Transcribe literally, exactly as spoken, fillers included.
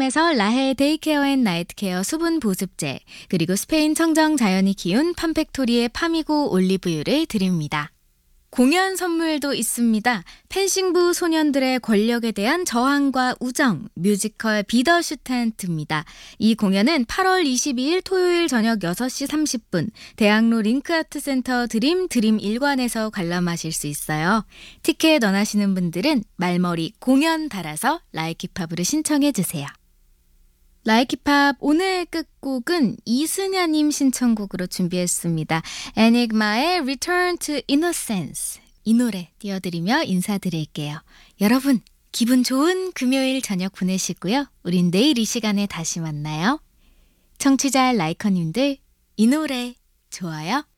팜에서 라헬 데이케어 앤 나이트케어 수분 보습제, 그리고 스페인 청정 자연이 키운 팜팩토리의 파미고 올리브유를 드립니다. 공연 선물도 있습니다. 펜싱부 소년들의 권력에 대한 저항과 우정, 뮤지컬 비더슈탄트입니다. 이 공연은 팔월 이십이일 토요일 저녁 여섯 시 삼십 분 대학로 링크아트센터 드림 드림 일관에서 관람하실 수 있어요. 티켓 원하시는 분들은 말머리 공연 달아서 라이키팝으로 신청해 주세요. 라이키팝 오늘 끝곡은 이순야님 신청곡으로 준비했습니다. 에니그마의 Return to Innocence, 이 노래 띄워드리며 인사드릴게요. 여러분 기분 좋은 금요일 저녁 보내시고요. 우린 내일 이 시간에 다시 만나요. 청취자 라이커님들 이 노래 좋아요?